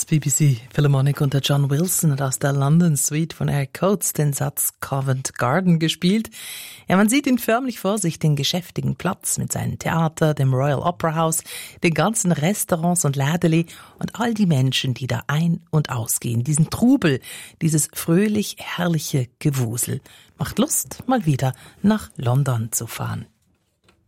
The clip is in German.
Das BBC Philharmonic unter John Wilson hat aus der London Suite von Eric Coates den Satz Covent Garden gespielt. Ja, man sieht ihn förmlich vor sich, den geschäftigen Platz mit seinem Theater, dem Royal Opera House, den ganzen Restaurants und Lädeli und all die Menschen, die da ein- und ausgehen. Diesen Trubel, dieses fröhlich herrliche Gewusel. Macht Lust, mal wieder nach London zu fahren.